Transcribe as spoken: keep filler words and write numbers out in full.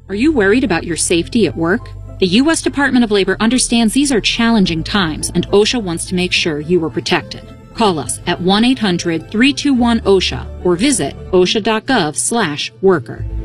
Are you worried about your safety at work? The U S Department of Labor understands these are challenging times, and OSHA wants to make sure you are protected. Call us at one eight hundred, three two one, OSHA or visit osha dot gov slash worker.